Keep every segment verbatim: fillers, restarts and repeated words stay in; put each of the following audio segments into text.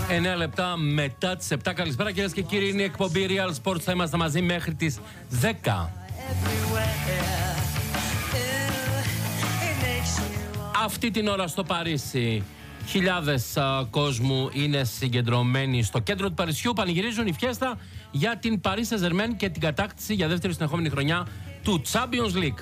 εννέα λεπτά μετά τις επτά. Καλησπέρα κυρίες και κύριοι, είναι η εκπομπή Real Sports. Θα είμαστε μαζί μέχρι τις δέκα. Αυτή την ώρα στο Παρίσι χιλιάδες α, κόσμου είναι συγκεντρωμένοι στο κέντρο του Παρισιού. Πανηγυρίζουν η φιέστα για την Paris Saint-Germain και την κατάκτηση για δεύτερη συνεχόμενη χρονιά του Champions League.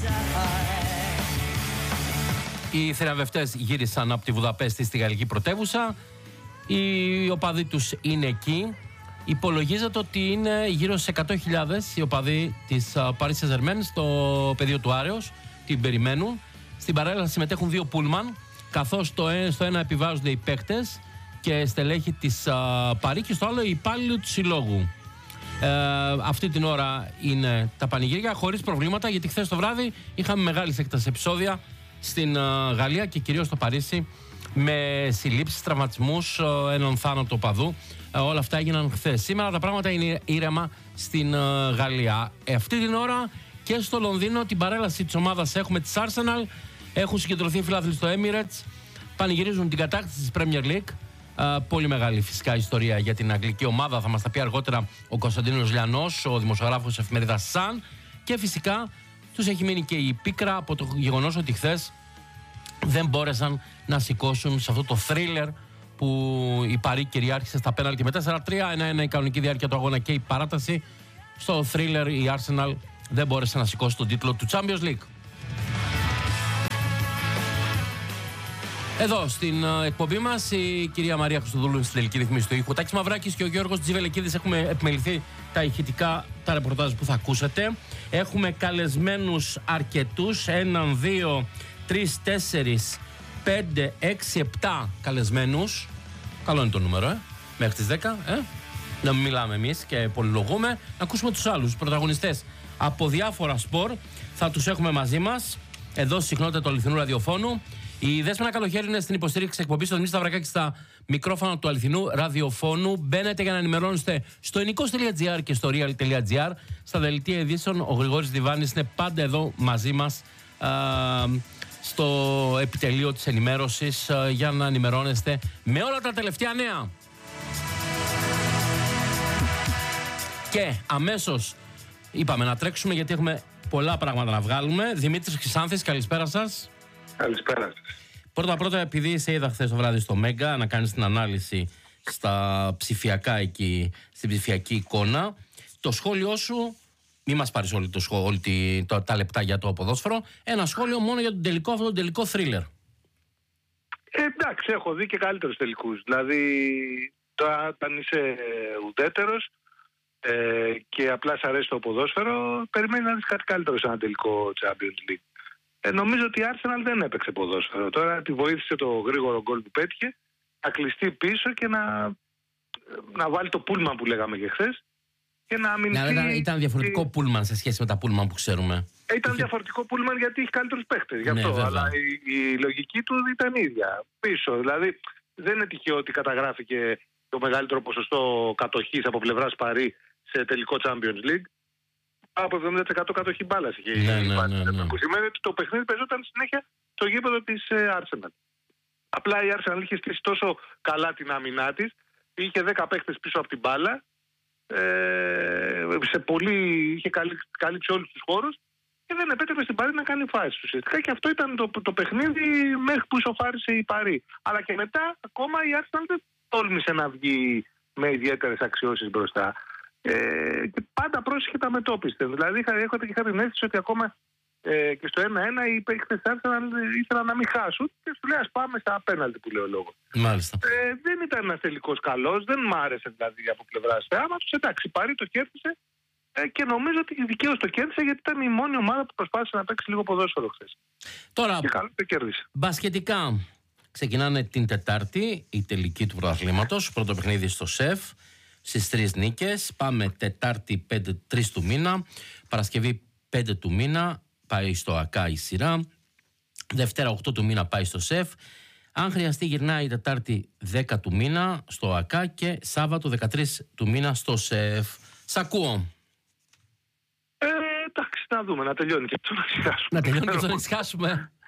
Οι θηραπευτές γύρισαν από τη Βουδαπέστη στη γαλλική πρωτεύουσα. Οι οπαδοί τους είναι εκεί. Υπολογίζεται ότι είναι γύρω σε εκατό χιλιάδες οι οπαδοί της Paris Saint-Germain στο πεδίο του Άρεος. Την περιμένουν. Στην παρέλαση συμμετέχουν δύο πούλμαν, καθώς στο ένα επιβάζονται οι παίκτες και στελέχη της Παρί και στο άλλο οι υπάλληλοι του συλλόγου. Ε, αυτή την ώρα είναι τα πανηγύρια χωρίς προβλήματα, γιατί χθες το βράδυ είχαμε μεγάλες έκτασες επεισόδια στην uh, Γαλλία και κυρίως στο Παρίσι, με συλλήψεις, τραυματισμούς, uh, έναν θάνατο οπαδού. Uh, όλα αυτά έγιναν χθες. Σήμερα τα πράγματα είναι ήρεμα στην uh, Γαλλία. Ε, αυτή την ώρα και στο Λονδίνο την παρέλαση της ομάδας έχουμε της Arsenal. Έχουν συγκεντρωθεί οι φιλάθλοι στο Emirates. Πανηγυρίζουν την κατάκτηση της Premier League. Uh, πολύ μεγάλη φυσικά ιστορία για την αγγλική ομάδα. Θα μας τα πει αργότερα ο Κωνσταντίνος Λιανός, ο δημοσιογράφος της εφημερίδας Sun. Και φυσικά τους έχει μείνει και η πίκρα από το γεγονός ότι χθες δεν μπόρεσαν να σηκώσουν σε αυτό το θρίλερ που η Παρί κυριάρχησε στα πέναλτι με τέσσερα τρία. ένα ένα η κανονική διάρκεια του αγώνα και η παράταση. Στο θρίλερ η Arsenal δεν μπόρεσε να σηκώσει τον τίτλο του Champions League. Εδώ στην uh, εκπομπή μας η κυρία Μαρία Χριστοδούλου στην τελική ρυθμίση του ήχου. Τάκης Μαυράκης και ο Γιώργος Τζιβελεκίδης έχουμε επιμεληθεί τα ηχητικά, τα ρεπορτάζ που θα ακούσετε. Έχουμε καλεσμένους αρκετούς, έναν, δύο, τρεις, τέσσερις, πέντε, έξι, επτά καλεσμένους. Καλό είναι το νούμερο, ε, μέχρι τις δέκα, ε. Να μην μιλάμε εμείς και πολυλογούμε. Να ακούσουμε τους άλλους πρωταγωνιστές από διάφορα σπορ. Θα τους έχουμε μαζί μας, εδώ στη συχνότητα του αληθινού ραδιοφώνου. Η Δέσποινα Καλοχέρη είναι στην υποστήριξη εκπομπής, ο Δημήτρης Σταυρακάκης στα μικρόφωνα του αληθινού ραδιοφώνου. Μπαίνετε για να ενημερώνεστε στο ενικός τελεία τζι άρ και στο real τελεία τζι άρ. Στα δελτία ειδήσεων, ο Γρηγόρης Διβάνης είναι πάντα εδώ μαζί μας α, στο επιτελείο της ενημέρωσης α, για να ενημερώνεστε με όλα τα τελευταία νέα. Και αμέσως είπαμε να τρέξουμε γιατί έχουμε πολλά πράγματα να βγάλουμε. Δημήτρης Χρυσάνθης, καλησπέρα σας. Καλησπέρα σας. Πρώτα πρώτα, επειδή σε είδα χθες το βράδυ στο Μέγκα να κάνεις την ανάλυση στα ψηφιακά εκεί, στην ψηφιακή εικόνα, το σχόλιο σου, μη μας πάρεις όλη το σχόλιο, όλη τη, το, τα λεπτά για το ποδόσφαιρο, ένα σχόλιο μόνο για τον τελικό, αυτό τον τελικό θρίλερ. Ε, εντάξει, έχω δει και καλύτερους τελικούς. Δηλαδή, τώρα όταν είσαι ουδέτερος ε, και απλά σ' αρέσει το ποδόσφαιρο, περιμένει να δεις κάτι καλύτερο σε ένα τελικό Champions League. Ε, νομίζω ότι η Arsenal δεν έπαιξε ποδόσφαιρο. Τώρα τη βοήθησε το γρήγορο γκολ που πέτυχε να κλειστεί πίσω και να, να βάλει το πούλμαν που λέγαμε και χθες και να αμυνθεί. Ναι, ήταν, ήταν διαφορετικό πούλμαν σε σχέση με τα πούλμαν που ξέρουμε. Ε, ήταν είχε... διαφορετικό πούλμαν γιατί είχε καλύτερους παίχτες. Γι' αυτό. Ναι, αλλά η, η λογική του ήταν ίδια. Πίσω. Δηλαδή δεν είναι τυχαίο ότι καταγράφηκε το μεγαλύτερο ποσοστό κατοχής από πλευράς Παρί σε τελικό Champions League. Από εβδομήντα τοις εκατό κατοχή μπάλας είχε. Ναι, ναι, ναι, ναι. Που σημαίνει ότι το παιχνίδι παίζονταν συνέχεια στο γήπεδο της ε, Arsenal. Απλά η Arsenal είχε στήσει τόσο καλά την άμυνά της, είχε δέκα παίχτες πίσω από την μπάλα, ε, σε πολύ, είχε καλύψει όλους τους χώρους και δεν επέτρεπε στην Παρί να κάνει φάσεις ουσιαστικά. Και αυτό ήταν το, το παιχνίδι μέχρι που ισοφάρισε η Παρί. Αλλά και μετά ακόμα η Arsenal δεν τόλμησε να βγει με ιδιαίτερες αξιώσεις μπροστά. Ε, και πάντα πρόσεχε τα μετώπιστε. Δηλαδή είχα, είχα, είχα την αίσθηση ότι ακόμα ε, και στο ένα ένα οι παίκτες ήθελαν να μην χάσουν και σου λέει ας πάμε στα πέναλτι που λέει ο λόγος. Μάλιστα. Ε, δεν ήταν ένας τελικός καλός, δεν μ' άρεσε δηλαδή από πλευράς θεάματος. Εντάξει, Παρί το κέρδισε ε, και νομίζω ότι δικαίως το κέρδισε γιατί ήταν η μόνη ομάδα που προσπάθησε να παίξει λίγο ποδόσφαιρο χθες. Τώρα, και καλά το κέρδισε. Μπασκετικά ξεκινάνε την Τετάρτη η τελική του πρωταθλήματος, πρώτο παιχνίδι στο ΣΕΦ. Στις τρεις νίκες, πάμε Τετάρτη πέντε τρεις του μήνα, Παρασκευή πέντε του μήνα, πάει στο ΑΚΑ η σειρά, Δευτέρα οκτώ του μήνα πάει στο ΣΕΦ, αν χρειαστεί γυρνάει Τετάρτη δέκα του μήνα στο ΑΚΑ και Σάββατο δεκατρείς του μήνα στο ΣΕΦ. Σ' ακούω. Ε, εντάξει, να δούμε, να τελειώνει και αυτό να ησυχάσουμε. Να τελειώνει και αυτό να ησυχάσουμε.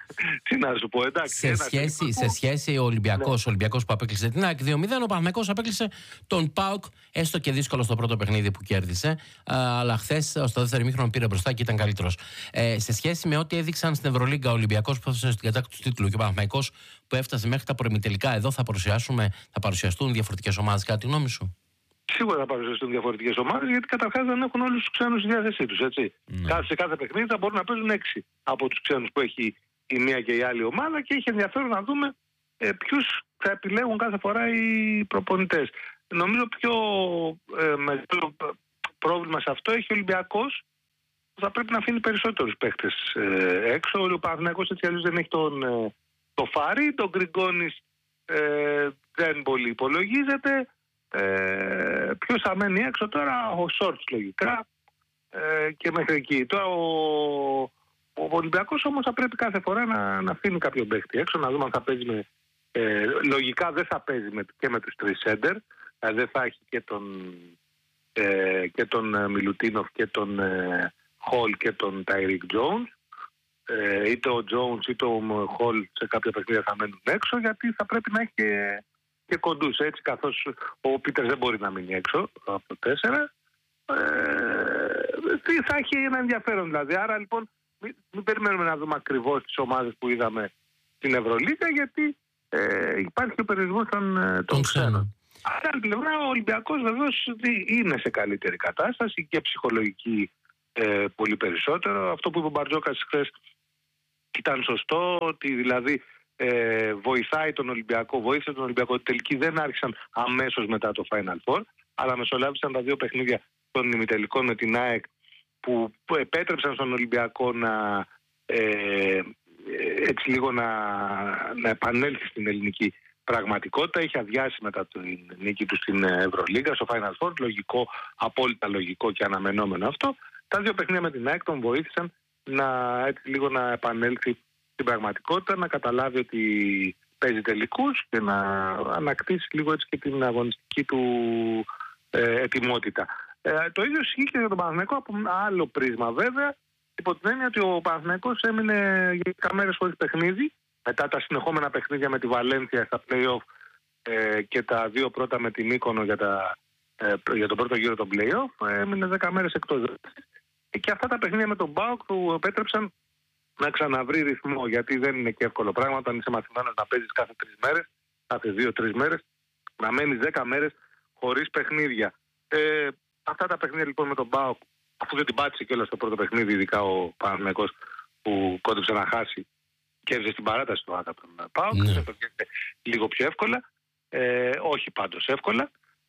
Τι να σου πω, εντάξει. Σε σχέση, σε σχέση ο Ολυμπιακός, ναι. ο Ολυμπιακός που απέκλεισε την ΑΕΚ δύο μηδέν, ο Παναθηναϊκός απέκλεισε τον ΠΑΟΚ, έστω και δύσκολο στο πρώτο παιχνίδι που κέρδισε. Αλλά χθες στο δεύτερο ημίχρονο πήρε μπροστά και ήταν καλύτερος. Ε, σε σχέση με ό,τι έδειξαν στην Ευρωλίγκα ο Ολυμπιακός που έφτασε στην κατάκτηση του τίτλου και ο Παναθηναϊκός που έφτασε μέχρι τα προημιτελικά, εδώ θα, θα παρουσιαστούν διαφορετικές ομάδες, κατά τη γνώμη σου? Σίγουρα θα παρουσιαστούν διαφορετικές ομάδες, γιατί καταρχάς δεν έχουν όλους τους ξένους στη διάθεσή τους. Έτσι. Mm. Σε κάθε παιχνίδι θα μπορούν να παίζουν έξι από τους ξένους που έχει η μία και η άλλη ομάδα και έχει ενδιαφέρον να δούμε ε, ποιους θα επιλέγουν κάθε φορά οι προπονητές. Νομίζω πιο ε, μεγάλο πρόβλημα σε αυτό έχει ο Ολυμπιακός, που θα πρέπει να αφήνει περισσότερους παίχτες ε, έξω. Ο Παναθηναϊκός έτσι αλλιώς δεν έχει τον, ε, το Φάρι, τον Γκριγκόνης ε, δεν πολύ υπολογίζεται. Ε, ποιος θα μένει έξω τώρα? Ο Σόρτς λογικά ε, και μέχρι εκεί. Τώρα ο, ο Ολυμπιακός όμως θα πρέπει κάθε φορά να, να αφήνει κάποιον παίχτη έξω, να δούμε αν θα παίζει με, ε, λογικά δεν θα παίζει με, και με τους τρεις σέντερ, δηλαδή δεν θα έχει και τον, ε, και τον Μιλουτίνοφ και τον ε, Χολ και τον Τάιρικ Τζόουνς. Ε, είτε ο Τζόουνς είτε ο Χολ σε κάποια παιχνίδια θα μένουν έξω, γιατί θα πρέπει να έχει και και κοντούς, έτσι, καθώς ο Πίτερ δεν μπορεί να μείνει έξω από το τέσσερα. Ε, θα έχει ένα ενδιαφέρον δηλαδή. Άρα λοιπόν μην, μην περιμένουμε να δούμε ακριβώς τις ομάδες που είδαμε στην Ευρωλίγα, γιατί ε, υπάρχει ο περιορισμός των, των ξένων. Από την άλλη πλευρά ο Ολυμπιακός βεβαίως είναι σε καλύτερη κατάσταση και ψυχολογική ε, πολύ περισσότερο. Αυτό που είπε ο Μπαρτζόκας χθες ήταν σωστό, ότι δηλαδή Ε, βοηθάει τον Ολυμπιακό, βοήθησε τον Ολυμπιακό. Τελικοί δεν άρχισαν αμέσως μετά το Final Four, αλλά μεσολάβησαν τα δύο παιχνίδια των ημιτελικών με την ΑΕΚ, που, που επέτρεψαν στον Ολυμπιακό να ε, έτσι λίγο να, να επανέλθει στην ελληνική πραγματικότητα. Είχε αδειάσει μετά την νίκη του στην Ευρωλίγα, στο Final Four. Λογικό, απόλυτα λογικό και αναμενόμενο αυτό. Τα δύο παιχνίδια με την ΑΕΚ τον βοήθησαν να, έτσι λίγο να επανέλθει στην πραγματικότητα, να καταλάβει ότι παίζει τελικούς και να ανακτήσει λίγο έτσι και την αγωνιστική του ε, ετοιμότητα. Ε, το ίδιο ισχύει και για τον Παναθηναϊκό από άλλο πρίσμα βέβαια, υπό την έννοια ότι ο Παναθηναϊκός έμεινε για δέκα μέρες χωρίς παιχνίδι, μετά τα συνεχόμενα παιχνίδια με τη Βαλένθια στα play-off ε, και τα δύο πρώτα με την Μύκονο για, τα, ε, για τον πρώτο γύρο των play-off, ε, έμεινε δέκα μέρες εκτός. Και αυτά τα παιχνίδια με τον ΠΑΟΚ του επέτρεψαν να ξαναβρει ρυθμό, γιατί δεν είναι και εύκολο πράγμα όταν είσαι μαθημένος να παίζεις κάθε τρεις μέρες, κάθε δύο-τρεις μέρες, να μένεις δέκα μέρες χωρίς παιχνίδια. Ε, αυτά τα παιχνίδια λοιπόν με τον ΠΑΟΚ, αφού δεν την πάτησε κιόλας στο πρώτο παιχνίδι, ειδικά ο Παναθηναϊκός που κόντεψε να χάσει, κέρδισε στην παράταση του ΆΚΑ τον ΠΑΟΚ, ναι. Το κέρδισε λίγο πιο εύκολα, ε, όχι πάντως εύκολα.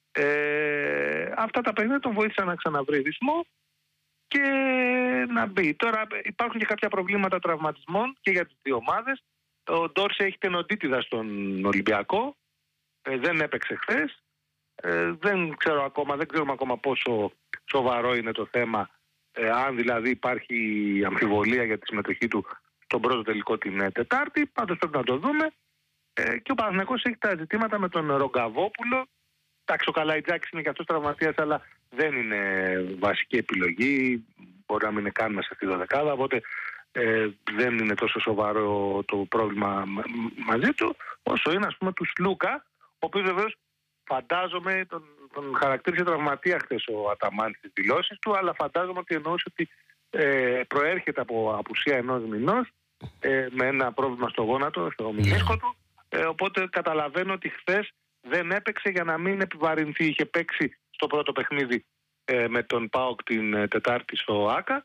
Ε, αυτά τα παιχνίδια τον βοήθησαν να ξαναβρει ρυθμό και να μπει. Τώρα υπάρχουν και κάποια προβλήματα τραυματισμών και για τις δύο ομάδες. Ο Ντόρσε έχει τενοντίτιδα στον Ολυμπιακό. Ε, δεν έπαιξε χθες. Ε, δεν ξέρω ακόμα, δεν ξέρουμε ακόμα πόσο σοβαρό είναι το θέμα. Ε, αν δηλαδή υπάρχει αμφιβολία για τη συμμετοχή του στον πρώτο τελικό την ε, Τετάρτη. Πάντως πρέπει να το δούμε. Ε, και ο Παναθηναϊκός έχει τα ζητήματα με τον Ρογκαβόπουλο. Εντάξει, ο Καλαϊτζάκης είναι και αυτός τραυματίας, αλλά δεν είναι βασική επιλογή. Μπορεί να μην είναι καν μέσα στη δωδεκάδα, οπότε ε, δεν είναι τόσο σοβαρό το πρόβλημα μαζί του, όσο είναι ας πούμε του Σλούκα, ο οποίος βεβαίως φαντάζομαι τον, τον χαρακτήρισε τραυματία χθες ο Αταμάν στις δηλώσεις του, αλλά φαντάζομαι ότι εννοούσε ότι ε, προέρχεται από απουσία ενός μηνός ε, με ένα πρόβλημα στο γόνατο, στο μηνίσκο του, ε, οπότε καταλαβαίνω ότι χθες δεν έπαιξε για να μην επιβαρυνθεί. Είχε παίξει στο πρώτο παιχνίδι ε, με τον ΠΑΟΚ την ε, Τετάρτη στο ΆΚΑ,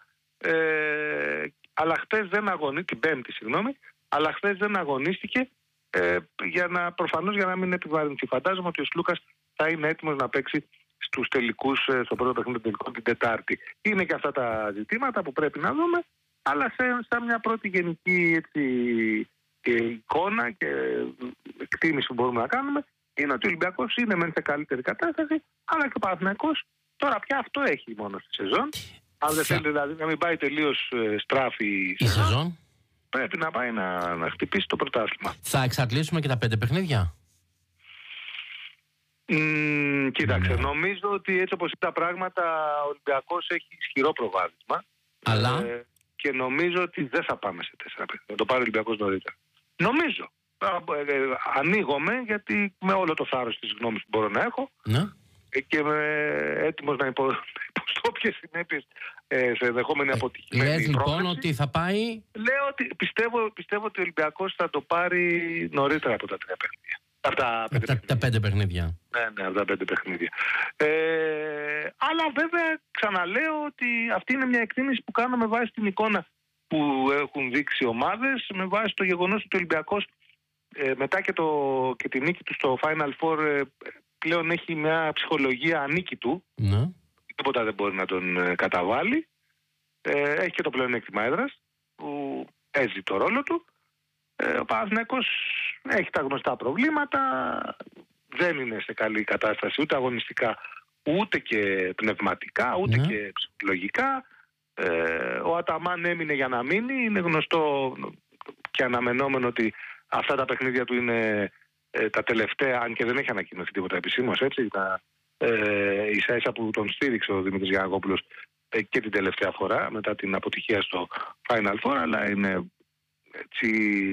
ε, αλλά χθες δεν αγωνίστηκε, την Πέμπτη συγγνώμη, αλλά χθες δεν αγωνίστηκε ε, για να, προφανώς για να μην επιβαρυνθεί. Φαντάζομαι ότι ο Σλούκας θα είναι έτοιμος να παίξει στους τελικούς, ε, στο πρώτο παιχνίδι τελικό την Τετάρτη. Είναι και αυτά τα ζητήματα που πρέπει να δούμε, αλλά σε, σαν μια πρώτη γενική έτσι, και εικόνα και εκτίμηση που μπορούμε να κάνουμε, είναι ότι ο Ολυμπιακός είναι μεν σε καλύτερη κατάσταση, αλλά και ο Παναθηναϊκός τώρα πια αυτό έχει μόνο στη σεζόν. Αν δεν θέλει δηλαδή να μην πάει τελείως στράφη η σεζόν, πρέπει να πάει να, να χτυπήσει το πρωτάθλημα. Θα εξαντλήσουμε και τα πέντε παιχνίδια. Mm, κοίταξε, ναι. Νομίζω ότι έτσι όπως είναι τα πράγματα, ο Ολυμπιακός έχει ισχυρό προβάδισμα. Αλλά... Ε, και νομίζω ότι δεν θα πάμε σε τέσσερα παιχνίδια. Θα το πάρει ο Ολυμπιακός νωρίτερα. Νομίζω. Ε, ε, ανοίγομαι, γιατί με όλο το θάρρος της γνώμης που μπορώ να έχω, ναι. και είμαι έτοιμος να υπο, υποστώ όποιες συνέπειες ε, σε ενδεχόμενη αποτυχημένη Λες λοιπόν πρόθεση. ότι θα πάει... Λέω ότι πιστεύω, πιστεύω ότι ο Ολυμπιακός θα το πάρει νωρίτερα από τα τρία παιχνίδια. Από τα πέντε, τα, τα πέντε παιχνίδια. Ναι, ναι, από τα πέντε παιχνίδια. Ε, αλλά βέβαια ξαναλέω ότι αυτή είναι μια εκτίμηση που κάνω με βάση την εικόνα που έχουν δείξει ομάδες, με βάση το γεγονός ότι ο Ολυμπιακός ε, μετά και, το, και τη νίκη του στο Final Four ε, πλέον έχει μια ψυχολογία ανίκητου. Ναι. Τίποτα δεν μπορεί να τον ε, καταβάλει. Ε, έχει και το πλεονέκτημα έδρας που παίζει το ρόλο του. Ε, ο Παναθηναϊκός έχει τα γνωστά προβλήματα, δεν είναι σε καλή κατάσταση ούτε αγωνιστικά, ούτε και πνευματικά, ούτε ναι. και ψυχολογικά. Ε, ο Αταμάν έμεινε για να μείνει. Είναι γνωστό και αναμενόμενο ότι αυτά τα παιχνίδια του είναι ε, τα τελευταία, αν και δεν έχει ανακοινωθεί τίποτα επισήμως, έτσι, τα, ε, ίσα ίσα που τον στήριξε ο Δημήτρης Γιαννακόπουλος ε, και την τελευταία φορά μετά την αποτυχία στο Final Four, αλλά είναι έτσι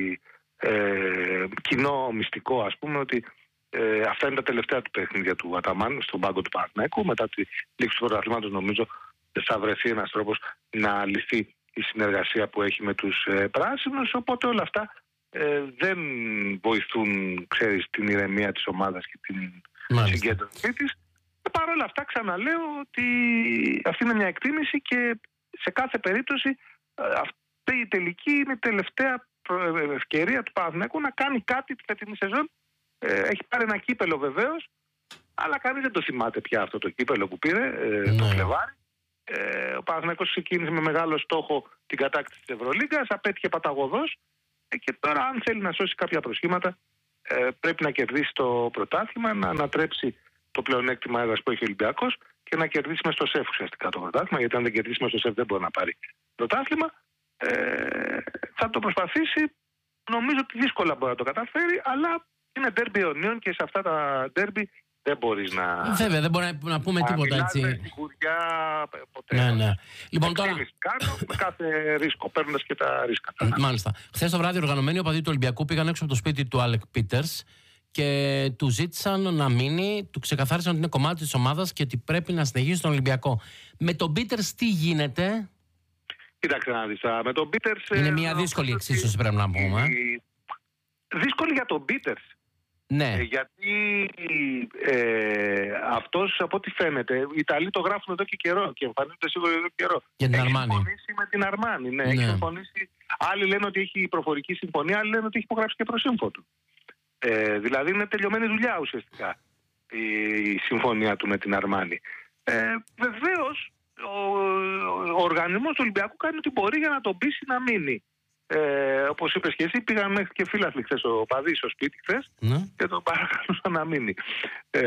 ε, κοινό μυστικό, ας πούμε, ότι ε, αυτά είναι τα τελευταία του παιχνίδια του Αταμάν στον πάγκο του Παναθηναϊκού. Μετά τη λήξη του πρωταθλήματος νομίζω θα βρεθεί ένας τρόπος να λυθεί η συνεργασία που έχει με τους ε, πράσινους, οπότε όλα αυτά ε, δεν βοηθούν, ξέρεις, την ηρεμία της ομάδας και την Μάλιστα. συγκέντρωσή της. Και παρ' όλα αυτά ξαναλέω ότι αυτή είναι μια εκτίμηση και σε κάθε περίπτωση ε, αυτή η τελική είναι η τελευταία ευκαιρία του Παναθηναϊκού να κάνει κάτι τη φετινή σεζόν. Ε, έχει πάρει ένα κύπελο βεβαίως, αλλά κανείς δεν το θυμάται πια αυτό το κύπελο που πήρε ε, το Φλεβάρι. Ε, ο Παναθηναϊκός ξεκίνησε με μεγάλο στόχο την κατάκτηση της Ευρωλίγκας, απέτυχε παταγωδός ε, και τώρα αν θέλει να σώσει κάποια προσχήματα ε, πρέπει να κερδίσει το πρωτάθλημα, να ανατρέψει το πλεονέκτημα έδρας που έχει ο Ολυμπιακός και να κερδίσει μες στο ΣΕΦ ουσιαστικά το πρωτάθλημα, γιατί αν δεν κερδίσει μες στο ΣΕΦ δεν μπορεί να πάρει πρωτάθλημα. Ε, θα το προσπαθήσει, νομίζω ότι δύσκολα μπορεί να το καταφέρει, αλλά είναι ντέρμπι αιωνίων και σε αυτά τα ντέρμπι δεν μπορείς να... Βέβαια, δεν μπορεί να πούμε τίποτα έτσι. Να σιγουριά ποτέ. Ναι, ναι. Λοιπόν, τώρα... Κάνω με κάθε ρίσκο, παίρνοντας και τα ρίσκα. Μάλιστα. Χθες το βράδυ οργανωμένοι οπαδοί του Ολυμπιακού πήγαν έξω από το σπίτι του Άλεκ Πίτερς και του ζήτησαν να μείνει, του ξεκαθάρισαν ότι είναι κομμάτι της ομάδας και ότι πρέπει να συνεχίσει τον Ολυμπιακό. Με τον Πίτερς τι γίνεται? Κοίταξε να δεις, με τον Πίτερς... Είναι μια δύσκολη εξίσωση πρέπει να πούμε. Δύσκολη για τον Πίτερς. Ναι. Ε, γιατί ε, αυτός, από ό,τι φαίνεται, οι Ιταλοί το γράφουν εδώ και καιρό και εμφανίζονται σίγουρα εδώ και καιρό. Για την έχει Αρμάνι. συμφωνήσει με την Αρμάνι. Ναι, ναι. Έχει συμφωνήσει. Άλλοι λένε ότι έχει προφορική συμφωνία, άλλοι λένε ότι έχει υπογράψει και προσύμφωνο του. Ε, δηλαδή είναι τελειωμένη δουλειά ουσιαστικά η, η συμφωνία του με την Αρμάνι. Ε, Βεβαίως ο, ο οργανισμός του Ολυμπιακού κάνει ό,τι μπορεί για να τον πείσει να μείνει. Ε, όπως είπες και εσύ, πήγαν μέχρι και φίλαθλοι χθες ο παδί στο σπίτι χθες ναι. και τον παρακαλούσαν να μείνει. Ε,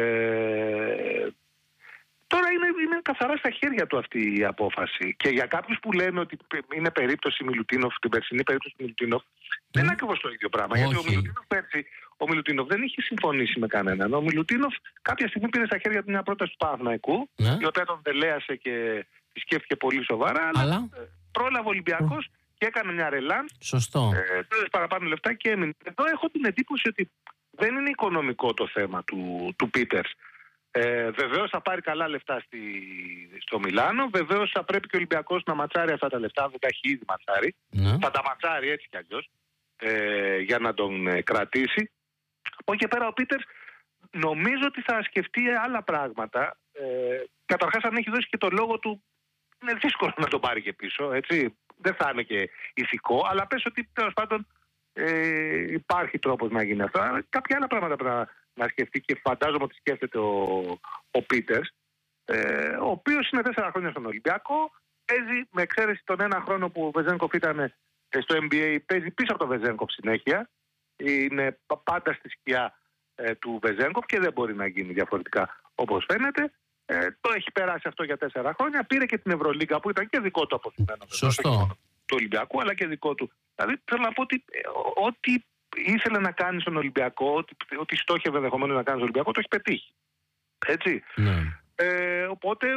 τώρα είναι, είναι καθαρά στα χέρια του αυτή η απόφαση. Και για κάποιους που λένε ότι είναι περίπτωση Μιλουτίνοφ, την περσινή περίπτωση Μιλουτίνοφ, mm. δεν είναι ακριβώς το ίδιο πράγμα. Όχι. Γιατί ο Μιλουτίνοφ πέρσι, ο Μιλουτίνοφ δεν είχε συμφωνήσει με κανέναν. Ο Μιλουτίνοφ κάποια στιγμή πήρε στα χέρια του μια πρόταση του Παναθηναϊκού, ναι. η οποία τον τελέασε και τη σκέφτηκε πολύ σοβαρά, αλλά, αλλά... πρόλαβε ο Ολυμπιακός και έκανε μια ρελάν. Σωστό. Ε, παραπάνω λεφτά και έμεινε. Εδώ έχω την εντύπωση ότι δεν είναι οικονομικό το θέμα του, του Πίτερς. Ε, βεβαίως θα πάρει καλά λεφτά στη, στο Μιλάνο. Βεβαίως θα πρέπει και ο Ολυμπιακός να ματσάρει αυτά τα λεφτά. Δεν τα έχει ήδη ματσάρει. Ναι. Θα τα ματσάρει έτσι κι αλλιώς ε, για να τον ε, κρατήσει. Από εκεί πέρα ο Πίτερς νομίζω ότι θα σκεφτεί άλλα πράγματα. Ε, καταρχάς, αν έχει δώσει και το λόγο του, είναι δύσκολο να τον πάρει και πίσω. Έτσι. Δεν θα είναι και ηθικό, αλλά πες ότι τέλος πάντων ε, υπάρχει τρόπος να γίνει αυτό. Κάποια άλλα πράγματα πρέπει να, να σκεφτεί και φαντάζομαι ότι σκέφτεται ο, ο Πίτερς, ε, ο οποίος είναι τέσσερα χρόνια στον Ολυμπιακό, παίζει με εξαίρεση τον ένα χρόνο που ο Βεζένκοφ ήταν στο N B A, παίζει πίσω από τον Βεζένκοφ συνέχεια, είναι πάντα στη σκιά ε, του Βεζένκοφ και δεν μπορεί να γίνει διαφορετικά όπως φαίνεται. Ε, το έχει περάσει αυτό για τέσσερα χρόνια. Πήρε και την Ευρωλίγκα που ήταν και δικό του αποθυμένο. Σωστό. Του Ολυμπιακού, αλλά και δικό του. Δηλαδή θέλω να πω ότι ε, ό,τι ήθελε να κάνει στον Ολυμπιακό, ό,τι, ό,τι στόχευε ενδεχομένως να κάνει στον Ολυμπιακό, το έχει πετύχει. Έτσι. Ναι. Ε, οπότε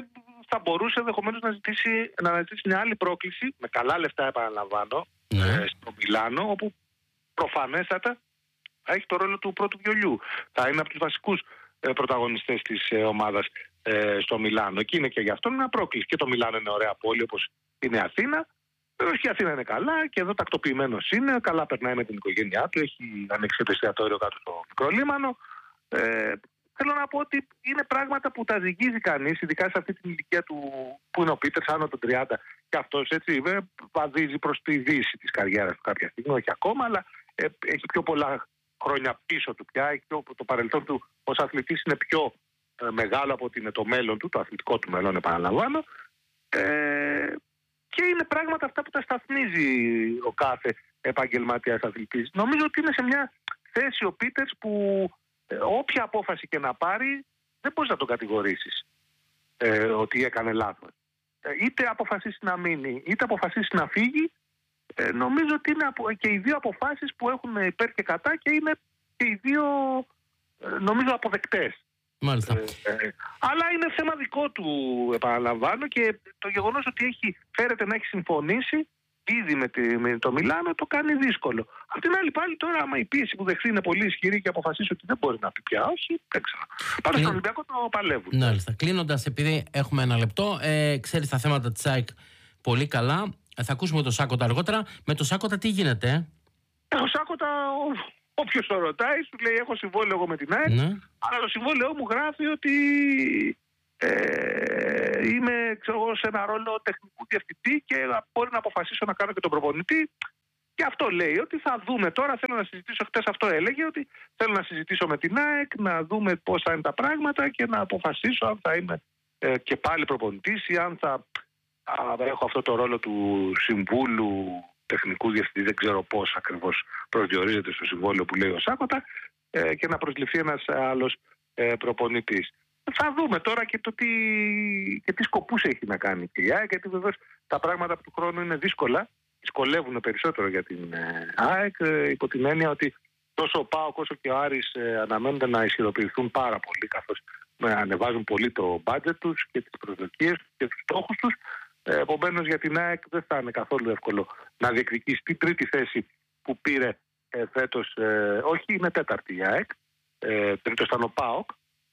θα μπορούσε ενδεχομένως να, ζητήσει, να αναζητήσει μια άλλη πρόκληση, με καλά λεφτά επαναλαμβάνω, ναι. ε, στο Μιλάνο, όπου προφανέστατα θα έχει το ρόλο του πρώτου βιολιού. Θα είναι από τους βασικούς ε, πρωταγωνιστές της ε, ομάδας ε, στο Μιλάνο. Και είναι και γι' αυτό μια πρόκληση. Και το Μιλάνο είναι ωραία πόλη όπως είναι η Αθήνα. Βέβαια και η Αθήνα είναι καλά και εδώ τακτοποιημένος είναι. Καλά περνάει με την οικογένειά του. Έχει ανοίξει το εστιατόριο κάτω στο μικρό λίμανο. Ε, θέλω να πω ότι είναι πράγματα που τα ζυγίζει κανείς, ειδικά σε αυτή την ηλικία του που είναι ο Πίτερς, άνω των τριάντα. Και αυτός έτσι βαδίζει προς τη δύση της καριέρας του κάποια στιγμή, όχι ακόμα, αλλά ε, έχει πιο πολλά χρόνια πίσω του πια. Έχει πιο, το παρελθόν του ως αθλητής είναι πιο ε, μεγάλο από ότι είναι το μέλλον του, το αθλητικό του μέλλον, επαναλαμβάνω. Ε, και είναι πράγματα αυτά που τα σταθμίζει ο κάθε επαγγελματίας αθλητής. Νομίζω ότι είναι σε μια θέση ο Πίτερς που ε, όποια απόφαση και να πάρει δεν μπορείς να τον κατηγορήσεις ε, ότι έκανε λάθος. Ε, είτε αποφασίσει να μείνει, είτε αποφασίσει να φύγει, ε, νομίζω ότι είναι απο, και οι δύο αποφάσεις που έχουν υπέρ και κατά και είναι και οι δύο ε, νομίζω αποδεκτές. Μάλιστα. Ε, ε, αλλά είναι θέμα δικό του, επαναλαμβάνω, και το γεγονός ότι έχει, φέρεται να έχει συμφωνήσει ήδη με, τη, με το Μιλάνο το κάνει δύσκολο. Απ' την άλλη πάλι τώρα, άμα η πίεση που δεχθεί είναι πολύ ισχυρή και αποφασίσει ότι δεν μπορεί να πει πια όχι, δεν ξέρω. Πάντως στον Ολυμπιακό το παλεύουν. Μάλιστα. Κλείνοντας, επειδή έχουμε ένα λεπτό, ε, ξέρεις τα θέματα της ΑΕΚ πολύ καλά. Ε, θα ακούσουμε τον Σάκοτα αργότερα. Με τον Σάκοτα τι γίνεται, ε? Έχω Σάκοτα, όποιος το ρωτάει, σου λέει: έχω συμβόλαιο εγώ με την ΑΕΚ, ναι. αλλά το συμβόλαιό μου γράφει ότι ε, είμαι, ξέρω, σε ένα ρόλο τεχνικού διευθυντή και μπορεί να αποφασίσω να κάνω και τον προπονητή. Και αυτό λέει ότι θα δούμε τώρα. Θέλω να συζητήσω, χτες αυτό έλεγε, ότι θέλω να συζητήσω με την ΑΕΚ, να δούμε πώς θα είναι τα πράγματα και να αποφασίσω αν θα είμαι ε, και πάλι προπονητής ή αν θα α, έχω αυτό το ρόλο του συμβούλου τεχνικού διευθυντή, δεν ξέρω πώς ακριβώς προσδιορίζεται στο συμβόλαιο που λέει ο Σάκοτα, ε, και να προσληφθεί ένας άλλος ε, προπονητής. Θα δούμε τώρα και το τι, και τι σκοπούς έχει να κάνει η ΑΕΚ, γιατί βεβαίως τα πράγματα από του χρόνου είναι δύσκολα, δυσκολεύουν περισσότερο για την ε, ΑΕΚ, ε, υπό την έννοια ότι τόσο ο ΠΑΟΚ όσο και ο Άρης ε, αναμένονται να ισχυροποιηθούν πάρα πολύ, καθώς ε, ανεβάζουν πολύ το μπάτζετ τους και τις προσδοκίες και τους στόχους τους. Ε, επομένως για την ΑΕΚ δεν θα είναι καθόλου εύκολο να διεκδικήσει την τρίτη θέση που πήρε ε, φέτος, ε, όχι είναι τέταρτη η ΑΕΚ, ε, τρίτος ήταν ο ΠΑΟΚ.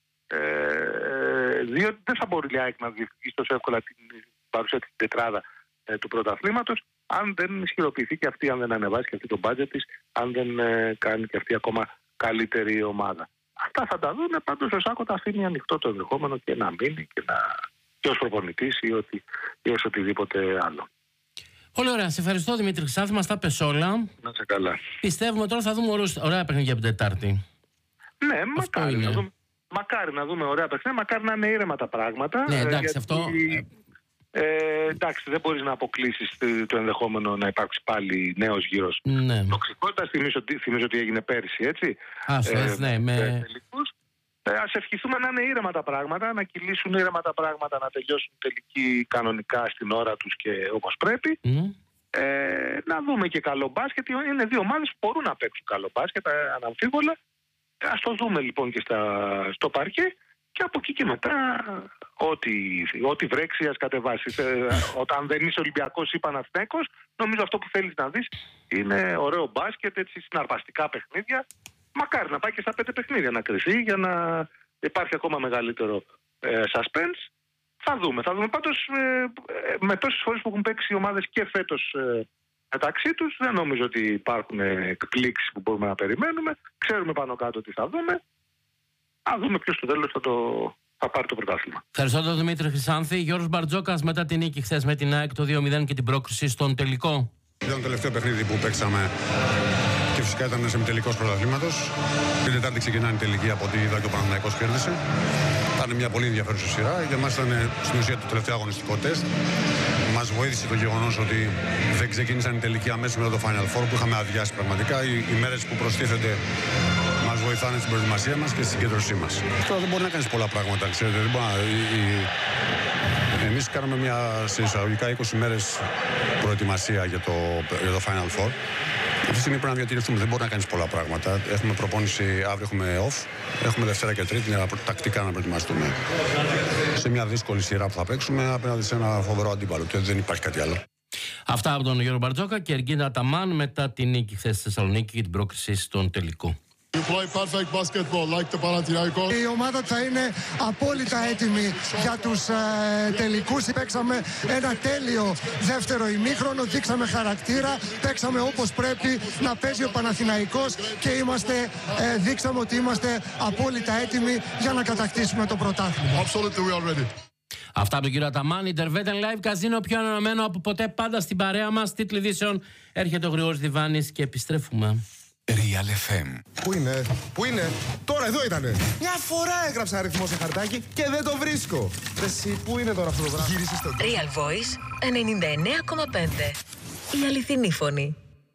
Ε, διότι δεν θα μπορεί η ΑΕΚ να διεκδικήσει τόσο εύκολα την παρουσία της τετράδα ε, του πρωταθλήματος, αν δεν ισχυροποιηθεί και αυτή, αν δεν ανεβάσει και αυτή το μπάτζετ της, αν δεν ε, κάνει και αυτή ακόμα καλύτερη ομάδα. Αυτά θα τα δούμε. Πάντως ο Σάκοτα αφήνει ανοιχτό το ενδεχόμενο και να μείνει και, να, και ως προπονητής ή, ότι, ή ως οτιδήποτε άλλο. Πολύ ωραία. Σε ευχαριστώ, Δημήτρη Χρυσάνθη. Μας τα πες όλα. Να σε καλά. Πιστεύουμε τώρα θα δούμε ωραίους, ωραία παιχνίδια από την Τετάρτη. Ναι, μακάρι να, δούμε, μακάρι να δούμε ωραία παιχνίδια, μακάρι να είναι ήρεμα τα πράγματα. Ναι, εντάξει, γιατί, αυτό... Ε, εντάξει, δεν μπορείς να αποκλείσεις το ενδεχόμενο να υπάρξει πάλι νέος γύρος. Ναι. Τοξικότητα, θυμίζω, θυμίζω ότι έγινε πέρυσι, έτσι. Άσο, ναι, με... Ε, ας ευχηθούμε να είναι ήρεμα τα πράγματα, να κυλήσουν ήρεμα τα πράγματα, να τελειώσουν τελικοί κανονικά στην ώρα τους και όπως πρέπει. Mm. Ε, να δούμε και καλό μπάσκετ. Είναι δύο ομάδες που μπορούν να παίξουν καλό μπάσκετ, αναμφίβολα. Ας το δούμε λοιπόν και στα, στο παρκέ. Και από εκεί και μετά, ό,τι, ό,τι βρέξει, ας κατεβάσεις. Ε, όταν δεν είσαι Ολυμπιακός ή Παναθηναϊκός, νομίζω αυτό που θέλεις να δεις είναι ωραίο μπάσκετ, έτσι, συναρπαστικά παιχνίδια. Μακάρι να πάει και στα πέντε παιχνίδια να κρυφτεί για να υπάρχει ακόμα μεγαλύτερο ε, suspense. Θα δούμε. Θα δούμε. Πάντως, ε, με τόσες φορές που έχουν παίξει οι ομάδες και φέτος ε, μεταξύ τους, δεν νομίζω ότι υπάρχουν εκπλήξεις που μπορούμε να περιμένουμε. Ξέρουμε πάνω κάτω τι θα δούμε. Α δούμε ποιος στο τέλος θα, το, θα πάρει το πρωτάθλημα. Ευχαριστώ τον Δημήτρη Χρυσάνθη. Γιώργος Μπαρτζόκας, μετά την νίκη χθες με την ΑΕΚ το δύο μηδέν και την πρόκριση στον τελικό. Ήταν το τελευταίο παιχνίδι που παίξαμε και φυσικά ήταν σε τελικός πρωταθλήματος. Την Τετάρτη ξεκινάνε η τελική, από ό,τι είδα και ο Παναθηναϊκός κέρδισε. Ήταν μια πολύ ενδιαφέρουσα σειρά. Για μας ήταν στην ουσία το τελευταίο αγωνιστικό τεστ. Μας βοήθησε το γεγονός ότι δεν ξεκίνησαν οι τελικοί αμέσως μετά το Final Four που είχαμε αδειάσει πραγματικά. Οι, οι μέρες που προστίθενται μας βοήθησαν βοηθάνε στην προετοιμασία μας και στην συγκέντρωσή μας. Τώρα δεν μπορεί να κάνεις πολλά πράγματα, ξέρετε. Δεν μπορεί να... Εμείς κάναμε μια σε εισαγωγικά είκοσι μέρες προετοιμασία για το, για το Final Four. Αυτή τη στιγμή πρέπει να διατηρηθούμε. Δεν μπορεί να κάνεις πολλά πράγματα. Έχουμε προπόνηση, αύριο έχουμε off. Έχουμε Δευτέρα και Τρίτη για τακτικά να προετοιμαστούμε. Σε μια δύσκολη σειρά που θα παίξουμε απέναντι σε ένα φοβερό αντίπαλο. Και δεν υπάρχει κάτι άλλο. Αυτά από τον Γιώργο Μπαρτζόκα και Εργίνα Αταμάν μετά την νίκη χθες στη Θεσσαλονίκη και την πρόκριση στον τελικό. Η ομάδα θα είναι απόλυτα έτοιμη για τους ε, τελικούς. Παίξαμε ένα τέλειο δεύτερο ημίχρονο, δείξαμε χαρακτήρα, παίξαμε όπως πρέπει να παίζει ο Παναθηναϊκός και είμαστε, ε, δείξαμε ότι είμαστε απόλυτα έτοιμοι για να κατακτήσουμε το πρωτάθλημα. Αυτά από τον κύριο Αταμάν. Ιντερβέτεν Live Καζίνο, πιο αναμένο από ποτέ, πάντα στην παρέα μας. Τίτλοι ειδήσεων. Έρχεται ο Γρηγόρης Διβάνης και επιστρέφουμε. Real εφ εμ. Πού είναι, πού είναι, τώρα εδώ ήτανε. Μια φορά έγραψα αριθμό σε χαρτάκι και δεν το βρίσκω. Εσύ, πού είναι τώρα αυτό το πράγμα. Γύρισε στο Real Voice ενενήντα εννέα κόμμα πέντε. Η αληθινή φωνή.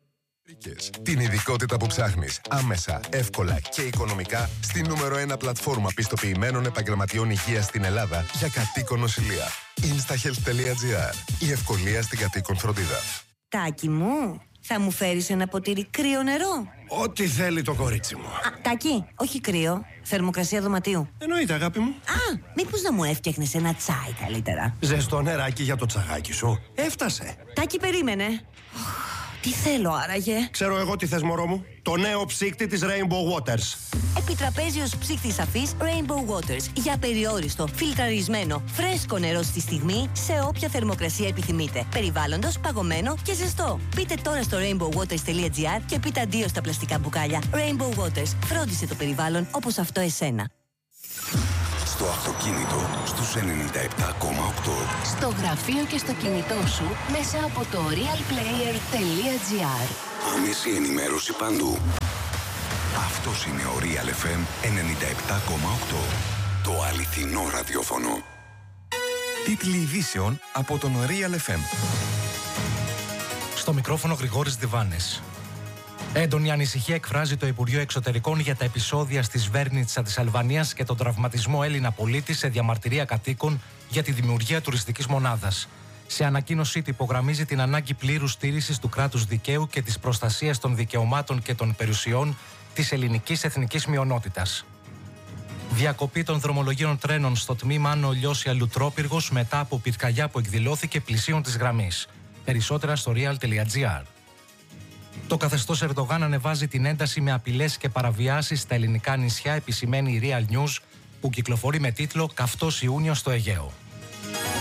Την ειδικότητα που ψάχνεις άμεσα, εύκολα και οικονομικά στη νούμερο ένα πλατφόρμα πιστοποιημένων επαγγελματιών υγείας στην Ελλάδα για κατοίκον νοσηλεία. instahealth τελεία gr. Η ευκολία στην κατοίκον φροντίδα. Τάκη μου, θα μου φέρεις ένα ποτήρι κρύο νερό? Ό,τι θέλει το κορίτσι μου. Α, Τάκη, όχι κρύο, θερμοκρασία δωματίου. Εννοείται, αγάπη μου. Α, μήπως να μου έφτιαχνες ένα τσάι καλύτερα? Ζεστό νεράκι για το τσαγάκι σου. Έφτασε. Τάκη, περίμενε. Τι θέλω άραγε? Ξέρω εγώ τι θες, μωρό μου. Το νέο ψύκτη της Rainbow Waters. Επιτραπέζιος ψύκτης αφής Rainbow Waters. Για περιόριστο, φιλτραρισμένο, φρέσκο νερό στη στιγμή, σε όποια θερμοκρασία επιθυμείτε. Περιβάλλοντος, παγωμένο και ζεστό. Μπείτε τώρα στο rainbow waters τελεία gr και πείτε αντίο στα πλαστικά μπουκάλια. Rainbow Waters. Φρόντισε το περιβάλλον όπως αυτό εσένα. Στο αυτοκίνητο, στους ενενήντα επτά κόμμα οκτώ. Στο γραφείο και στο κινητό σου μέσα από το real player τελεία gr. Άμεση ενημέρωση παντού. Αυτός είναι ο Real εφ εμ ενενήντα επτά κόμμα οκτώ. Το αληθινό ραδιόφωνο. Τίτλοι ειδήσεων από τον Real εφ εμ. Στο μικρόφωνο Γρηγόρης Διβάνης. Έντονη ανησυχία εκφράζει το Υπουργείο Εξωτερικών για τα επεισόδια στη Σβέρνιτσα της Αλβανίας και τον τραυματισμό Έλληνα πολίτη σε διαμαρτυρία κατοίκων για τη δημιουργία τουριστικής μονάδας. Σε ανακοίνωσή του υπογραμμίζει την ανάγκη πλήρους στήρησης του κράτους δικαίου και της προστασίας των δικαιωμάτων και των περιουσιών της ελληνικής εθνικής μειονότητας. Διακοπή των δρομολογίων τρένων στο τμήμα Άνω Λιώσια Λουτρόπυργος μετά από πυρκαγιά που εκδηλώθηκε πλησίων της γραμμής. Περισσότερα στο real τελεία gr. Το καθεστώς Ερντογάν ανεβάζει την ένταση με απειλές και παραβιάσεις στα ελληνικά νησιά, επισημαίνει η Real News, που κυκλοφορεί με τίτλο «Καυτός Ιούνιος στο Αιγαίο».